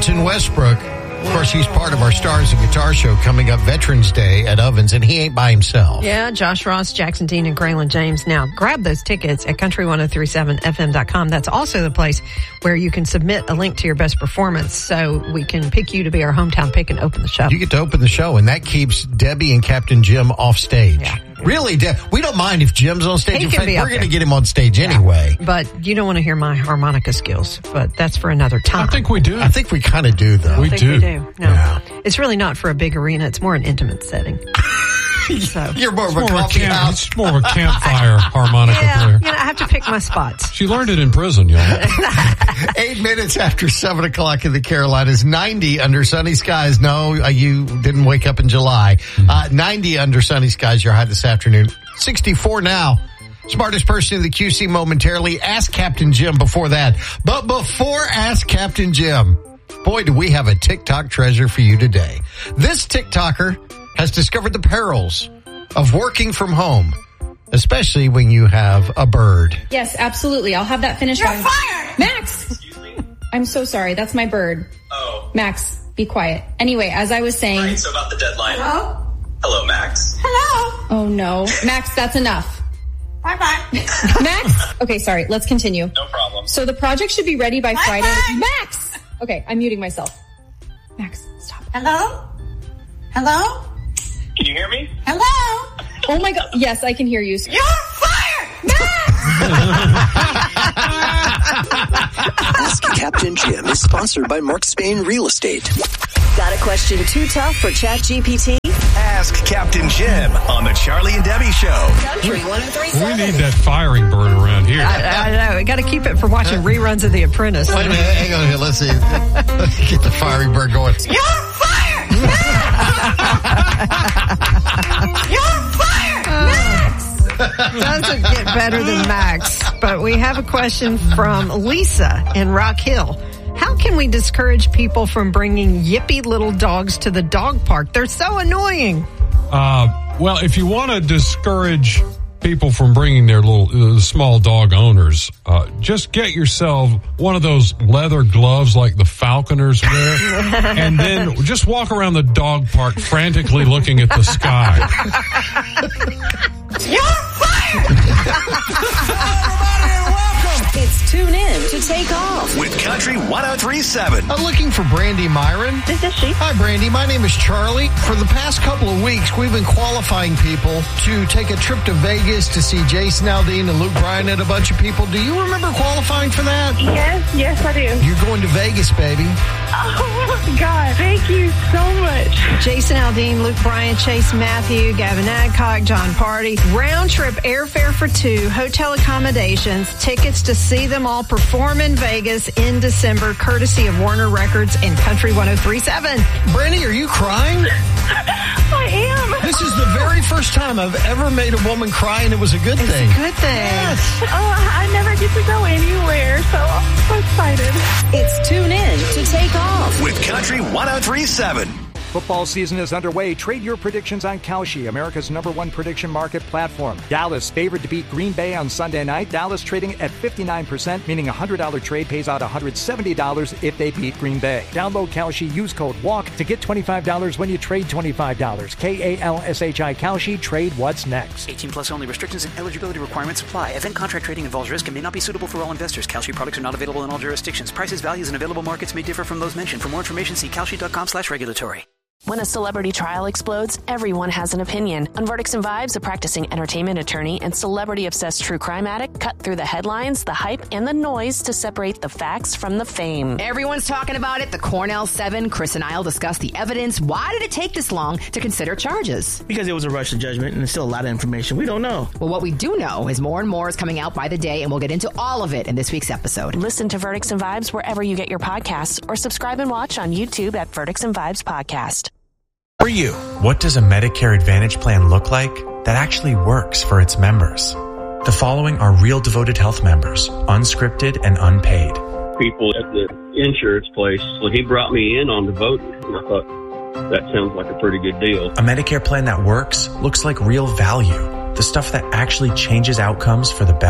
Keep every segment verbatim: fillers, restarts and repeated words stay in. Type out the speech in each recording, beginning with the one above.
Brenton Westbrook. Of course, he's part of our Stars and Guitar show coming up Veterans Day at Ovens, and he ain't by himself. Yeah, Josh Ross, Jackson Dean, and Graylin James. Now, grab those tickets at country ten thirty-seven f m dot com. That's also the place where you can submit a link to your best performance so we can pick you to be our hometown pick and open the show. You get to open the show, and that keeps Debbie and Captain Jim off stage. Yeah. Really, De- we don't mind if Jim's on stage. He In can fact, be we're up going to there. get him on stage Yeah. anyway. But you don't want to hear my harmonica skills, but that's for another time. I think we do. I think we kind of do, though. We I think do. we do. No, Yeah. it's really not for a big arena. It's more an intimate setting. So. You're more of a It's more of a, coffee camp, house. it's more of a campfire harmonica Yeah, player. you know, I have to pick my spots. She learned it in prison, y'all. Eight minutes after seven o'clock in the Carolinas, ninety under sunny skies. No, uh, you didn't wake up in July. Uh, ninety under sunny skies, your high this afternoon. sixty-four now. Smartest person in the Q C momentarily. Ask Captain Jim before that. But before Ask Captain Jim, boy, do we have a TikTok treasure for you today. This TikToker has discovered the perils of working from home, especially when you have a bird. Yes, absolutely. I'll have that finished. You're by- fired! Max! Excuse me? I'm so sorry. That's my bird. Oh. Max, be quiet. Anyway, as I was saying... Right, so about the deadline. Hello? Hello, Max. Hello? Oh, no. Max, that's enough. Bye-bye. Max? Okay, sorry. Let's continue. No problem. So the project should be ready by Bye-bye. Friday. Max! Okay, I'm muting myself. Max, stop. Hello? Hello? Can you hear me? Hello? Oh my God. Yes, I can hear you. You're fired! Ask Captain Jim is sponsored by Mark Spain Real Estate. Got a question too tough for ChatGPT? Ask Captain Jim on the Charlie and Debbie Show. Country ten thirty-seven. We need that firing bird around here. I, I know. We got to keep it for watching reruns of The Apprentice. Wait a minute, hang on here. Let's see. Let's get the firing bird going. You're fired! You're fired! Doesn't get better than Max. But we have a question from Lisa in Rock Hill. How can we discourage people from bringing yippy little dogs to the dog park? They're so annoying. Uh, well, if you want to discourage people from bringing their little uh, small dog owners, uh, just get yourself one of those leather gloves like the falconers wear, and then just walk around the dog park frantically looking at the sky. You're fired! It's Tune In to Take Off. With Country ten thirty-seven. I'm looking for Brandy Myron. This is she. Hi, Brandy. My name is Charlie. For the past couple of weeks, we've been qualifying people to take a trip to Vegas to see Jason Aldean and Luke Bryan and a bunch of people. Do you remember qualifying for that? Yes, yes, I do. You're going to Vegas, baby. Oh, my God. Thank you so much. Jason Aldean, Luke Bryan, Chase Matthew, Gavin Adcock, John Party. Round trip airfare for two, hotel accommodations, tickets to see them all perform in Vegas in December, courtesy of Warner Records and Country ten thirty-seven. Brandy, are you crying? I am. This is the very first time I've ever made a woman cry, and it was a good It's thing. a good thing. Yes. Oh, I never get to go anywhere, so I'm so excited. It's Tune In to Take Off. With Country ten thirty-seven. Football season is underway. Trade your predictions on Kalshi, America's number one prediction market platform. Dallas favored to beat Green Bay on Sunday night. Dallas trading at fifty-nine percent, meaning a one hundred dollars trade pays out one hundred seventy dollars if they beat Green Bay. Download Kalshi, use code WALK to get twenty-five dollars when you trade twenty-five dollars. K A L S H I Kalshi, trade what's next. eighteen plus only. Restrictions and eligibility requirements apply. Event contract trading involves risk and may not be suitable for all investors. Kalshi products are not available in all jurisdictions. Prices, values, and available markets may differ from those mentioned. For more information, see kalshi.com slash regulatory. When a celebrity trial explodes, everyone has an opinion. On Verdicts and Vibes, a practicing entertainment attorney and celebrity-obsessed true crime addict cut through the headlines, the hype, and the noise to separate the facts from the fame. Everyone's talking about it. The Cornell Seven. Chris and I will discuss the evidence. Why did it take this long to consider charges? Because it was a rush to judgment, and there's still a lot of information we don't know. Well, what we do know is more and more is coming out by the day, and we'll get into all of it in this week's episode. Listen to Verdicts and Vibes wherever you get your podcasts, or subscribe and watch on YouTube at Verdicts and Vibes Podcast. For you, what does a Medicare Advantage plan look like that actually works for its members? The following are real devoted health members, unscripted and unpaid. People at the insurance place, well, he brought me in on the voting, and I thought that sounds like a pretty good deal. A Medicare plan that works looks like real value, the stuff that actually changes outcomes for the better. I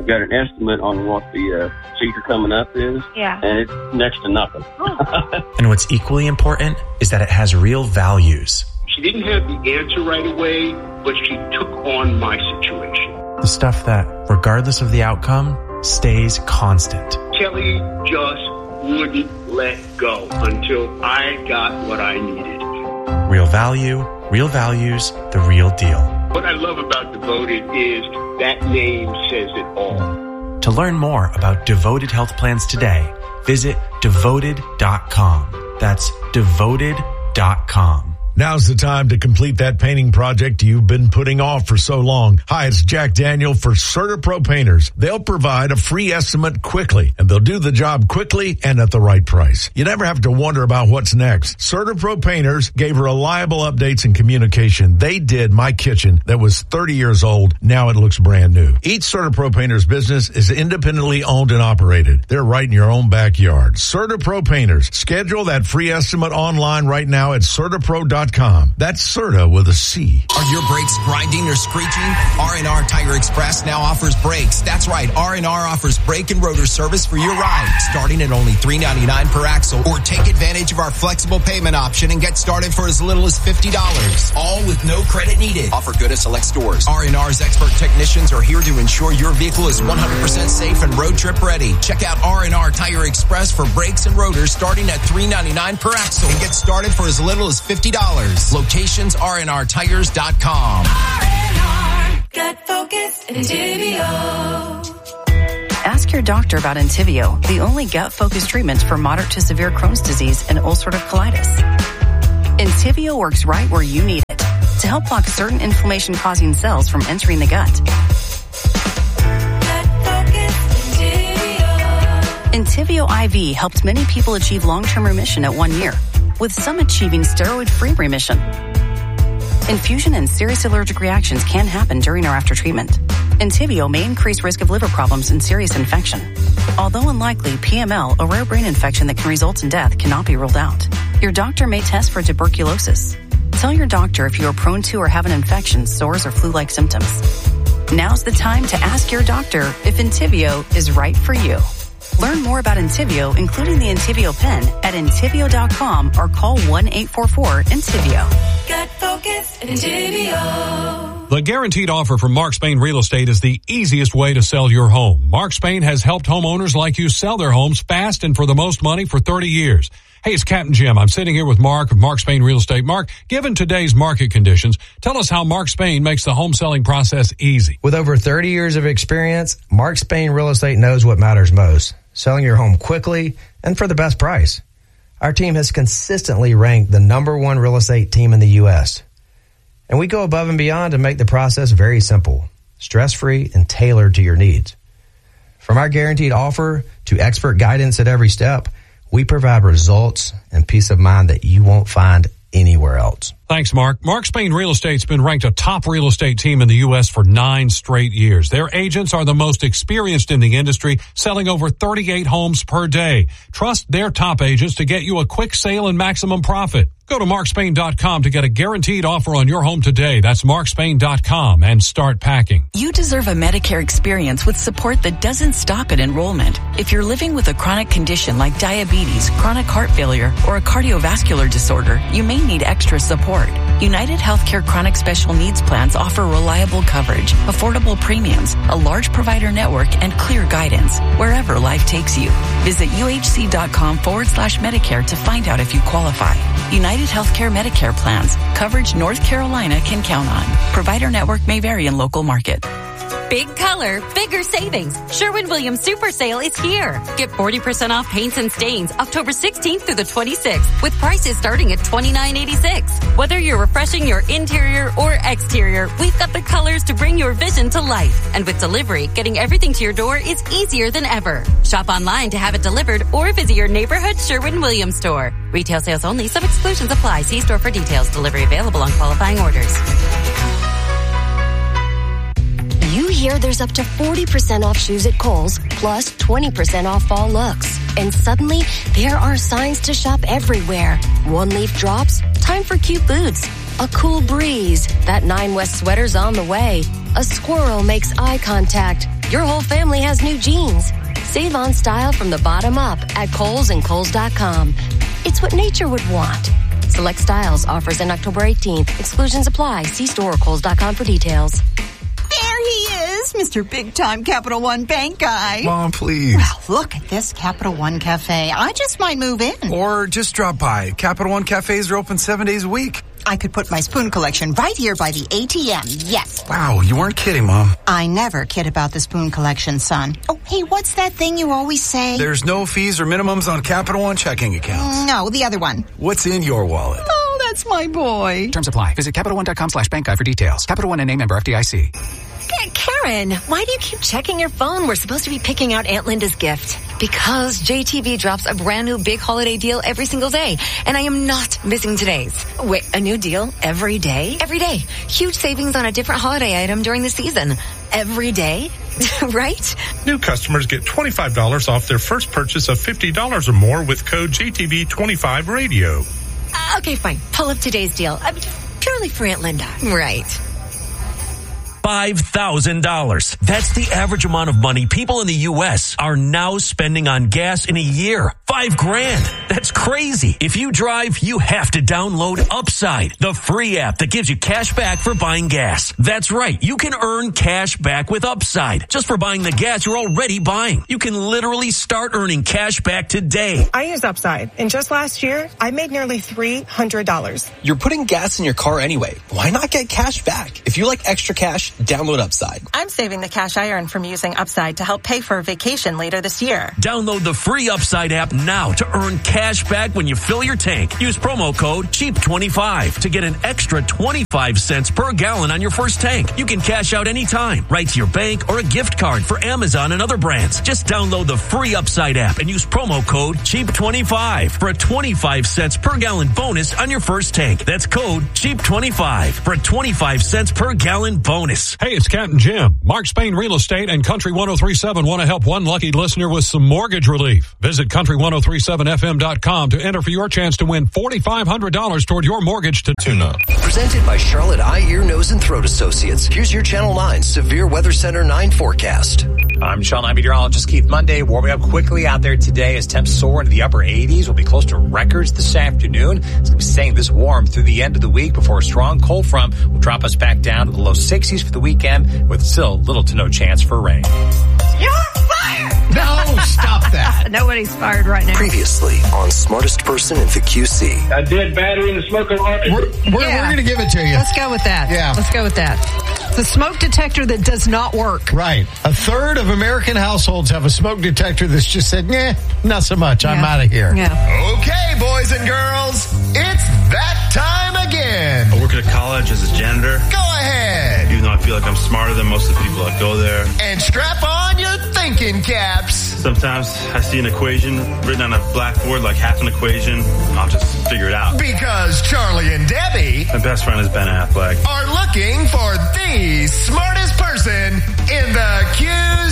I've got an estimate on what the uh, procedure coming up is. Yeah. And it's next to nothing. And what's equally important is that it has real values. She didn't have the answer right away, but she took on my situation. The stuff that, regardless of the outcome, stays constant. Kelly just wouldn't let go until I got what I needed. Real value, real values, the real deal. What I love about Devoted is that name says it all. To learn more about Devoted Health Plans today, visit devoted dot com. That's devoted dot com. Now's the time to complete that painting project you've been putting off for so long. Hi, it's Jack Daniel for CertaPro Painters. They'll provide a free estimate quickly, and they'll do the job quickly and at the right price. You never have to wonder about what's next. CertaPro Painters gave reliable updates and communication. They did my kitchen that was thirty years old. Now it looks brand new. Each CertaPro Painters business is independently owned and operated. They're right in your own backyard. CertaPro Painters. Schedule that free estimate online right now at CertaPro dot com. That's Certa with a C. Are your brakes grinding or screeching? R and R Tire Express now offers brakes. That's right. R and R offers brake and rotor service for your ride, starting at only three ninety-nine per axle. Or take advantage of our flexible payment option and get started for as little as fifty dollars. All with no credit needed. Offer good at select stores. R and R's expert technicians are here to ensure your vehicle is one hundred percent safe and road trip ready. Check out R and R Tire Express for brakes and rotors starting at three ninety-nine per axle and get started for as little as fifty dollars. Locations R and R tires dot com. R and R, gut focus, Entivio. Ask your doctor about Entivio, the only gut-focused treatment for moderate to severe Crohn's disease and ulcerative colitis. Entivio works right where you need it to help block certain inflammation-causing cells from entering the gut. Entivio I V helped many people achieve long-term remission at one year, with some achieving steroid-free remission. Infusion and serious allergic reactions can happen during or after treatment. Entivio may increase risk of liver problems and serious infection. Although unlikely, P M L, a rare brain infection that can result in death, cannot be ruled out. Your doctor may test for tuberculosis. Tell your doctor if you are prone to or have an infection, sores, or flu-like symptoms. Now's the time to ask your doctor if Entivio is right for you. Learn more about Entivio, including the Entivio pen, at Entivio dot com or call one eight four four Entivio. Gut focus, Entivio. The guaranteed offer from Mark Spain Real Estate is the easiest way to sell your home. Mark Spain has helped homeowners like you sell their homes fast and for the most money for thirty years. Hey, it's Captain Jim. I'm sitting here with Mark of Mark Spain Real Estate. Mark, given today's market conditions, tell us how Mark Spain makes the home selling process easy. With over thirty years of experience, Mark Spain Real Estate knows what matters most: selling your home quickly and for the best price. Our team has consistently ranked the number one real estate team in the U S And we go above and beyond to make the process very simple, stress-free, and tailored to your needs. From our guaranteed offer to expert guidance at every step, we provide results and peace of mind that you won't find anywhere else. Thanks, Mark. Mark Spain Real Estate's been ranked a top real estate team in the U S for nine straight years. Their agents are the most experienced in the industry, selling over thirty-eight homes per day. Trust their top agents to get you a quick sale and maximum profit. Go to mark spain dot com to get a guaranteed offer on your home today. That's mark spain dot com and start packing. You deserve a Medicare experience with support that doesn't stop at enrollment. If you're living with a chronic condition like diabetes, chronic heart failure, or a cardiovascular disorder, you may need extra support. United Healthcare Chronic Special Needs Plans offer reliable coverage, affordable premiums, a large provider network, and clear guidance wherever life takes you. Visit uhc.com forward slash Medicare to find out if you qualify. United Healthcare Medicare plans. Coverage North Carolina can count on. Provider network may vary in local market. Big color, bigger savings. Sherwin-Williams Super Sale is here. Get forty percent off paints and stains October sixteenth through the twenty-sixth with prices starting at twenty-nine eighty-six. Whether you're refreshing your interior or exterior, we've got the colors to bring your vision to life. And with delivery, getting everything to your door is easier than ever. Shop online to have it delivered or visit your neighborhood Sherwin-Williams store. Retail sales only. Some exclusions apply. See store for details. Delivery available on qualifying orders. You hear there's up to forty percent off shoes at Kohl's, plus twenty percent off fall looks. And suddenly, there are signs to shop everywhere. One leaf drops, time for cute boots. A cool breeze, that Nine West sweater's on the way. A squirrel makes eye contact. your whole family has new jeans. Save on style from the bottom up at Kohl's and Kohl's dot com. It's what nature would want. Select styles, offers in October eighteenth. Exclusions apply. See store or Kohl's dot com for details. There he is, Mister Big Time Capital One Bank guy. Mom, please. Well, look at this Capital One Cafe. I just might move in. Or just drop by. Capital One cafes are open seven days a week. I could put my spoon collection right here by the A T M. Yes. Wow, you weren't kidding, Mom. I never kid about the spoon collection, son. Oh, hey, what's that thing you always say? There's no fees or minimums on Capital One checking accounts. No, the other one. What's in your wallet? Oh, that's my boy. Terms apply. Visit Capital One dot com slash bank guide for details. Capital One and a member F D I C. Karen, why do you keep checking your phone? We're supposed to be picking out Aunt Linda's gift. Because J T V drops a brand new big holiday deal every single day, and I am not missing today's. Wait, a new deal every day? Every day. Huge savings on a different holiday item during the season. Every day? Right? New customers get twenty-five dollars off their first purchase of fifty dollars or more with code J T V twenty-five radio. Uh, okay, fine. Pull up today's deal. Uh, purely for Aunt Linda. Right. five thousand dollars. That's the average amount of money people in the U S are now spending on gas in a year. Five grand. That's crazy. If you drive, you have to download Upside, the free app that gives you cash back for buying gas. That's right. You can earn cash back with Upside just for buying the gas you're already buying. You can literally start earning cash back today. I use Upside, and just last year, I made nearly three hundred dollars. You're putting gas in your car anyway. Why not get cash back? If you like extra cash, download Upside. I'm saving the cash I earn from using Upside to help pay for a vacation later this year. Download the free Upside app now to earn cash back when you fill your tank. Use promo code cheap twenty-five to get an extra twenty-five cents per gallon on your first tank. You can cash out anytime, right to your bank or a gift card for Amazon and other brands. Just download the free Upside app and use promo code cheap twenty-five for a twenty-five cents per gallon bonus on your first tank. That's code cheap twenty-five for a twenty-five cents per gallon bonus. Hey, it's Captain Jim. Mark Spain Real Estate and Country one oh three point seven want to help one lucky listener with some mortgage relief. Visit country ten thirty-seven F M dot com to enter for your chance to win four thousand five hundred dollars toward your mortgage to Tuna. Presented by Charlotte Eye, Ear, Nose, and Throat Associates. Here's your Channel nine Severe Weather Center nine forecast. I'm Channel nine meteorologist Keith Monday. Warming up quickly out there today as temps soar into the upper eighties. We'll be close to records this afternoon. It's going to be staying this warm through the end of the week before a strong cold front will drop us back down to the low sixties for the weekend with still little to no chance for rain. You're fired! No, stop that. Nobody's fired right now. Previously on Smartest Person in the Q C. A dead battery in the smoke alarm. We're, we're, Yeah. we're going to give it to you. Let's go with that. Yeah. Let's go with that. The smoke detector that does not work. Right. A third of American households have a smoke detector that's just said, nah, not so much. I'm Yeah. out of here. Yeah. Okay, boys and girls, it's that time again. I work at a college as a janitor. Go ahead. Even though I feel like I'm smarter than most of the people that go there. And strap on your thinking caps. Sometimes I see an equation written on a blackboard, like half an equation. I'll just figure it out. Because Charlie and Debbie, My best friend is Ben Affleck. are looking for the smartest person in the Q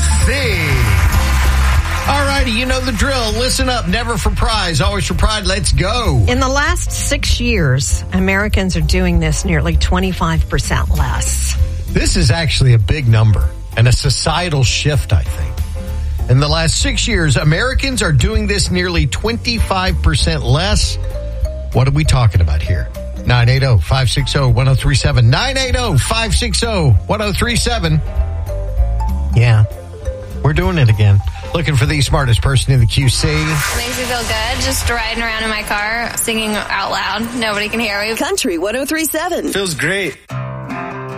C. All righty, you know the drill. Listen up. Never for prize, always for pride. Let's go. In the last six years, Americans are doing this nearly twenty-five percent less. This is actually a big number and a societal shift, I think. In the last six years, Americans are doing this nearly twenty-five percent less. What are we talking about here? nine eight zero, five six zero, one zero three seven. nine eight zero, five six zero, one zero three seven. Yeah, we're doing it again. Looking for the smartest person in the Q C. Makes me feel good just riding around in my car, singing out loud. Nobody can hear me. Country ten thirty-seven. Feels great.